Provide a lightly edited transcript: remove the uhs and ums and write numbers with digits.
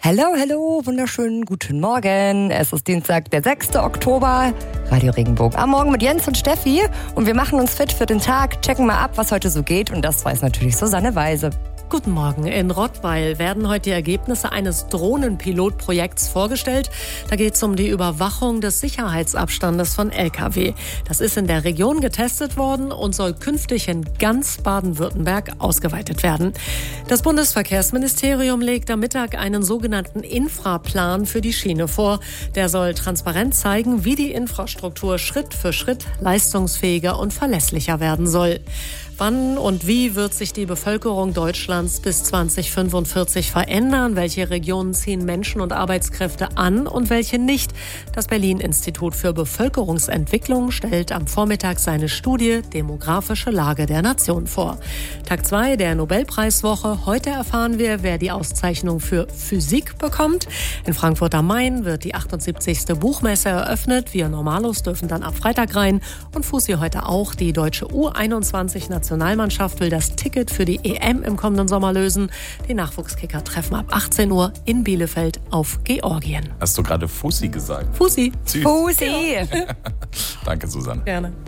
Hallo, wunderschönen guten Morgen. Es ist Dienstag, der 6. Oktober. Radio Regenbogen am Morgen mit Jens und Steffi. Und wir machen uns fit für den Tag, checken mal ab, was heute so geht. Und das weiß natürlich Susanne Weise. Guten Morgen. In Rottweil werden heute die Ergebnisse eines Drohnenpilotprojekts vorgestellt. Da geht es um die Überwachung des Sicherheitsabstandes von Lkw. Das ist in der Region getestet worden und soll künftig in ganz Baden-Württemberg ausgeweitet werden. Das Bundesverkehrsministerium legt am Mittag einen sogenannten Infraplan für die Schiene vor. Der soll transparent zeigen, wie die Infrastruktur Schritt für Schritt leistungsfähiger und verlässlicher werden soll. Wann und wie wird sich die Bevölkerung Deutschlands bis 2045 verändern? Welche Regionen ziehen Menschen und Arbeitskräfte an und welche nicht? Das Berlin-Institut für Bevölkerungsentwicklung stellt am Vormittag seine Studie Demografische Lage der Nation vor. Tag 2 der Nobelpreiswoche. Heute erfahren wir, wer die Auszeichnung für Physik bekommt. In Frankfurt am Main wird die 78. Buchmesse eröffnet. Wir Normalos dürfen dann ab Freitag rein. Und Fussi heute auch. Die deutsche U21-Nationalmannschaft will das Ticket für die EM im kommenden Sommer lösen. Die Nachwuchskicker treffen ab 18 Uhr in Bielefeld auf Georgien. Hast du gerade Fussi gesagt? Fussi. Fussi. Danke, Susanne. Gerne.